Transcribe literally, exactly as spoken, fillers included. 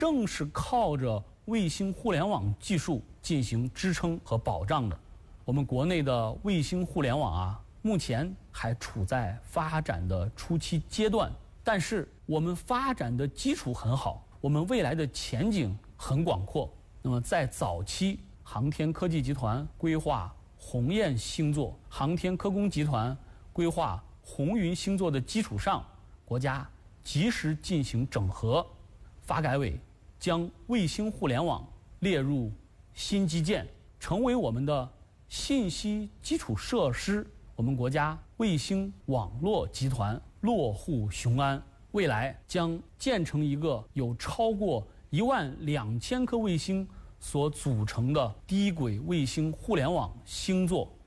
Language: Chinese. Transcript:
正是靠着卫星互联网技术进行支撑和保障的。我们国内的卫星互联网啊，目前还处在发展的初期阶段，但是我们发展的基础很好，我们未来的前景很广阔。那么在早期，航天科技集团规划鸿雁星座，航天科工集团规划红云星座的基础上，国家及时进行整合，发改委将卫星互联网列入新基建，成为我们的信息基础设施。我们国家卫星网络集团落户雄安，未来将建成一个有超过一万两千颗卫星所组成的低轨卫星互联网星座。